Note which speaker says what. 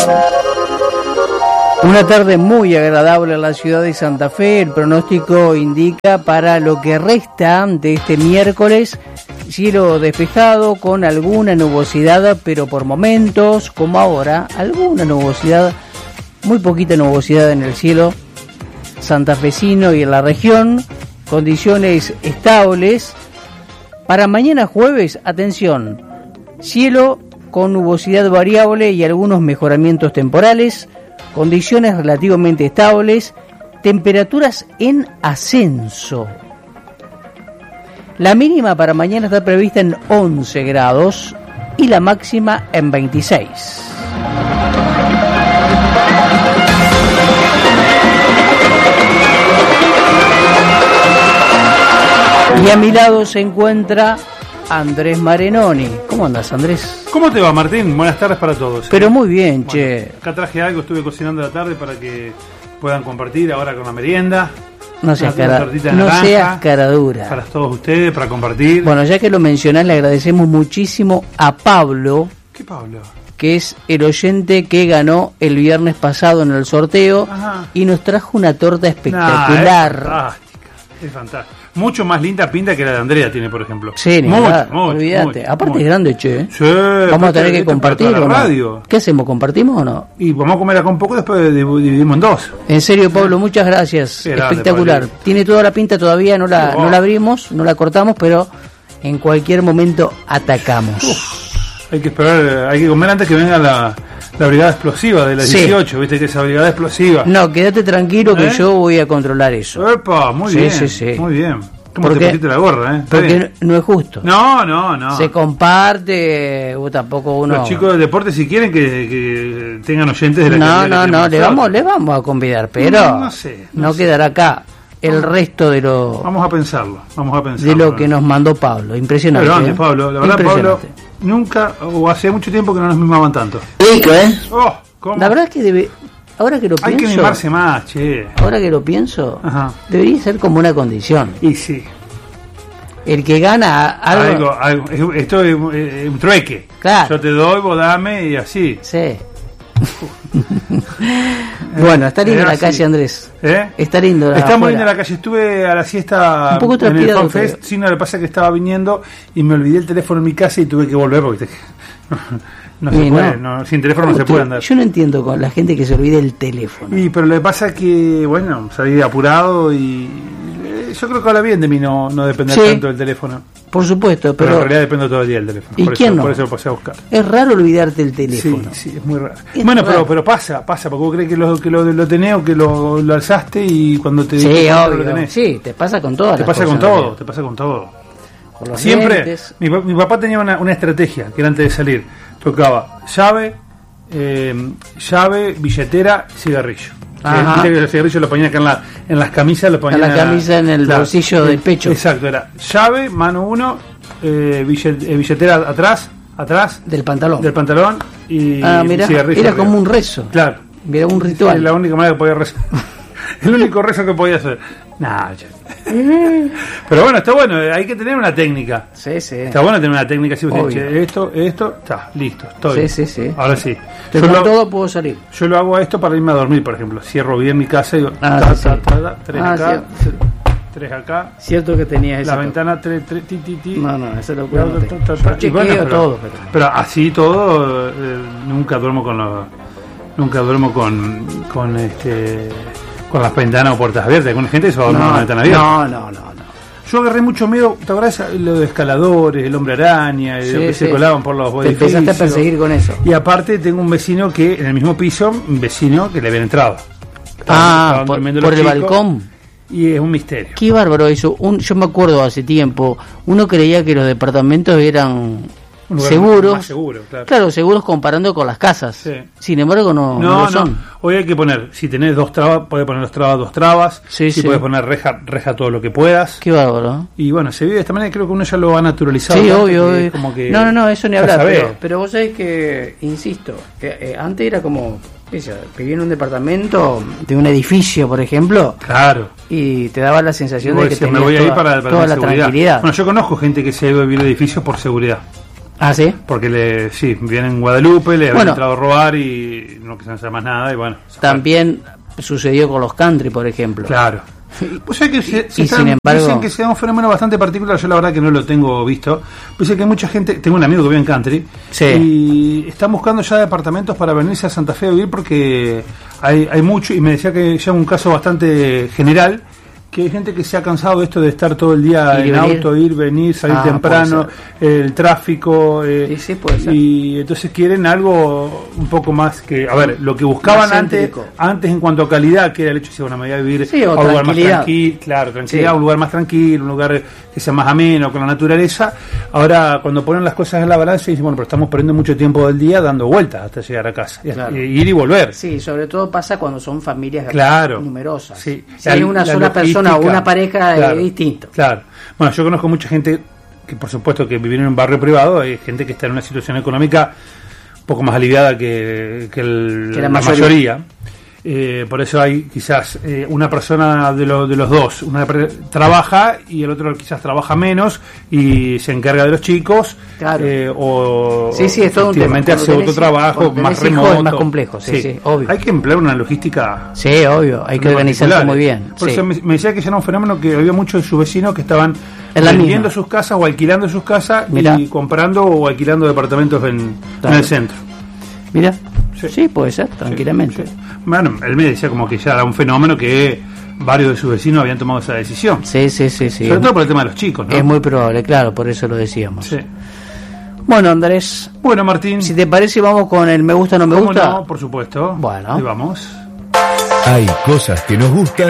Speaker 1: Una tarde muy agradable en la ciudad de Santa Fe. El pronóstico indica para lo que resta de este miércoles cielo despejado con alguna nubosidad, pero por momentos, como ahora, alguna nubosidad, muy poquita nubosidad en el cielo santafesino y en la región. Condiciones estables. Para mañana jueves, atención, cielo con nubosidad variable y algunos mejoramientos temporales. Condiciones relativamente estables, temperaturas en ascenso. La mínima para mañana está prevista en 11 grados y la máxima en 26. Y a mi lado se encuentra Andrés Marenoni. ¿Cómo andas, Andrés?
Speaker 2: ¿Cómo te va, Martín? Buenas tardes para todos.
Speaker 1: Pero muy bien,
Speaker 2: bueno,
Speaker 1: che.
Speaker 2: Acá traje algo, estuve cocinando la tarde para que puedan compartir ahora con la merienda.
Speaker 1: No seas
Speaker 2: seas
Speaker 1: cara dura.
Speaker 2: Para todos ustedes, para compartir.
Speaker 1: Bueno, ya que lo mencionás, le agradecemos muchísimo a Pablo.
Speaker 2: ¿Qué Pablo?
Speaker 1: Que es el oyente que ganó el viernes pasado en el sorteo.
Speaker 2: Ajá.
Speaker 1: Y nos trajo una torta espectacular.
Speaker 2: Es fantástica. Mucho más linda pinta que la de Andrea tiene, por ejemplo.
Speaker 1: Sí, olvídate. Aparte es grande, che.
Speaker 2: Sí,
Speaker 1: vamos a tener que compartir, ¿o no?
Speaker 2: Radio.
Speaker 1: ¿Qué hacemos? ¿Compartimos o no?
Speaker 2: Y vamos a comer acá un poco, después dividimos en dos.
Speaker 1: En serio, Pablo, muchas gracias. Espectacular. Tiene toda la pinta todavía, no la abrimos, no la cortamos, pero en cualquier momento atacamos.
Speaker 2: Hay que esperar, hay que comer antes que venga la brigada explosiva de las 18, viste que esa brigada explosiva.
Speaker 1: No, quédate tranquilo que yo voy a controlar eso.
Speaker 2: Epa, muy bien. Muy bien. ¿Cómo te pusiste la gorra,
Speaker 1: Porque no es justo.
Speaker 2: No.
Speaker 1: Se comparte, tampoco uno.
Speaker 2: Los chicos del deporte, si quieren que tengan oyentes de la
Speaker 1: No, le vamos a convidar, pero no quedará acá el resto de lo.
Speaker 2: Vamos a pensarlo.
Speaker 1: De lo que nos mandó Pablo. Impresionante.
Speaker 2: Pero antes, Pablo, la verdad, Pablo, nunca, o hace mucho tiempo que no nos mimaban tanto.
Speaker 1: Rico,
Speaker 2: ¿Cómo?
Speaker 1: La verdad es que ahora que lo pienso.
Speaker 2: Hay que mimarse más, che.
Speaker 1: Ahora que lo pienso, debería ser como una condición.
Speaker 2: Y sí.
Speaker 1: El que gana algo.
Speaker 2: Esto es un trueque.
Speaker 1: Claro.
Speaker 2: Yo te doy, vos dame y así.
Speaker 1: Sí. Bueno, está lindo la calle, Andrés. Está lindo.
Speaker 2: Está muy linda la calle. Estuve a la siesta
Speaker 1: un poco
Speaker 2: en el Confest. Sí, no, le pasa que estaba viniendo y me olvidé el teléfono en mi casa y tuve que volver porque no se puede, sin teléfono no se puede andar.
Speaker 1: Yo no entiendo con la gente que se olvide el teléfono.
Speaker 2: Pero le pasa que, salí apurado y yo creo que habla bien de mí no depender tanto del teléfono.
Speaker 1: Por supuesto, pero
Speaker 2: en realidad dependo todo el día del teléfono.
Speaker 1: ¿Y quién no?
Speaker 2: Por eso lo pasé a buscar.
Speaker 1: Es raro olvidarte el teléfono.
Speaker 2: Sí, es muy raro. Raro. Pero pasa, porque vos crees que lo tenés o que lo alzaste y cuando te
Speaker 1: lo tenés. Sí, te pasa con todas
Speaker 2: las cosas. Te pasa con todo. Siempre, mi papá tenía una estrategia que era antes de salir. Tocaba llave, billetera, cigarrillo. Viste que el cigarrillo lo ponía acá en las camisas, lo ponía
Speaker 1: en la camisa, en el bolsillo del pecho.
Speaker 2: Exacto, era llave, mano 1, billetera atrás
Speaker 1: del pantalón
Speaker 2: y
Speaker 1: cigarrillo. Era como un rezo.
Speaker 2: Claro.
Speaker 1: Era un ritual.
Speaker 2: Es la única manera que podía rezar. El único rezo que podía hacer. Pero bueno, está bueno, hay que tener una técnica.
Speaker 1: Sí.
Speaker 2: Está bueno tener una técnica. Si vos decís, esto, está, listo, estoy.
Speaker 1: Sí.
Speaker 2: Ahora sí.
Speaker 1: Todo puedo salir.
Speaker 2: Yo lo hago a esto para irme a dormir, por ejemplo. Cierro bien mi casa y digo, 3 acá, 3 acá.
Speaker 1: Cierto que tenías
Speaker 2: la ventana, 3,
Speaker 1: No, eso lo puedo.
Speaker 2: Chequeo todo. Pero así todo, nunca duermo con las ventanas o puertas abiertas. Con gente se va a dormir con la ventana abierta.
Speaker 1: No.
Speaker 2: Yo agarré mucho miedo, ¿te acordás? Lo de escaladores, el hombre araña, que se colaban por los edificios.
Speaker 1: Te empezaste a perseguir con eso.
Speaker 2: Y aparte tengo un vecino que, en el mismo piso, que le habían entrado.
Speaker 1: Por el balcón.
Speaker 2: Y es un misterio.
Speaker 1: Qué bárbaro eso. Yo me acuerdo hace tiempo, uno creía que los departamentos eran seguros.
Speaker 2: Más seguro,
Speaker 1: claro, seguros comparando con las casas.
Speaker 2: Sí.
Speaker 1: Sin embargo, no lo son.
Speaker 2: Hoy hay que poner, si tenés 2 trabas, podés poner 2 trabas. Si podés poner reja todo lo que puedas.
Speaker 1: Qué bárbaro.
Speaker 2: Y bueno, se vive de esta manera, creo que uno ya lo ha naturalizado.
Speaker 1: Sí, obvio.
Speaker 2: Como que
Speaker 1: no, eso ni hablar. Pero vos sabés que, insisto, que antes era como, vivía en un departamento de un edificio, por ejemplo.
Speaker 2: Claro.
Speaker 1: Y te daba la sensación de que tenías
Speaker 2: me voy a ir para
Speaker 1: toda la tranquilidad.
Speaker 2: Bueno, yo conozco gente que se ha ido a vivir en edificios por seguridad.
Speaker 1: ¿Ah, sí?
Speaker 2: Porque vienen en Guadalupe, le habían entrado a robar y no quisieron hacer más nada. Y bueno,
Speaker 1: también sucedió con los country, por ejemplo.
Speaker 2: Claro. Pues hay que
Speaker 1: sin embargo,
Speaker 2: dicen que sea un fenómeno bastante particular. Yo la verdad que no lo tengo visto. Pues sé que hay mucha gente. Tengo un amigo que vive en country, sí, y están buscando ya departamentos para venirse a Santa Fe a vivir porque hay mucho. Y me decía que ya es un caso bastante general, que hay gente que se ha cansado de esto de estar todo el día en auto, ir, venir, salir temprano, el tráfico,
Speaker 1: sí, puede ser.
Speaker 2: Y entonces quieren algo un poco más que, a ver, lo que buscaban antes en cuanto a calidad, que era el hecho de ser una medida de vivir a un lugar más tranquilo, tranquilidad, un lugar más tranquilo, un lugar que sea más ameno, con la naturaleza. Ahora, cuando ponen las cosas en la balanza, dicen, bueno, pero estamos perdiendo mucho tiempo del día dando vueltas hasta llegar a casa, ir y volver.
Speaker 1: Sí, sobre todo pasa cuando son familias numerosas.
Speaker 2: Sí.
Speaker 1: Si hay una sola persona o una pareja, es distinto.
Speaker 2: Claro. Bueno, yo conozco mucha gente que, por supuesto, que vivir en un barrio privado, hay gente que está en una situación económica un poco más aliviada que la mayoría. Por eso hay quizás una persona de los dos, una trabaja y el otro quizás trabaja menos y se encarga de los chicos, o
Speaker 1: es todo un tema.
Speaker 2: Hace otro trabajo más remoto,
Speaker 1: es más complejo, obvio.
Speaker 2: Hay que emplear una logística,
Speaker 1: obvio, hay que organizarse muy bien.
Speaker 2: Por eso me decía que ya era un fenómeno que había muchos de sus vecinos que estaban vendiendo sus casas o alquilando sus casas y comprando o alquilando departamentos en el centro.
Speaker 1: Mira, sí, puede ser, tranquilamente.
Speaker 2: Sí. Bueno, él me decía como que ya era un fenómeno que varios de sus vecinos habían tomado esa decisión.
Speaker 1: Sí.
Speaker 2: Sobre todo por el tema de los chicos, ¿no?
Speaker 1: Es muy probable, claro, por eso lo decíamos.
Speaker 2: Sí.
Speaker 1: Bueno, Andrés.
Speaker 2: Bueno, Martín.
Speaker 1: Si te parece, vamos con el me gusta, no me gusta.
Speaker 2: No, por supuesto.
Speaker 1: Bueno.
Speaker 2: Ahí vamos.
Speaker 3: Hay cosas que nos gustan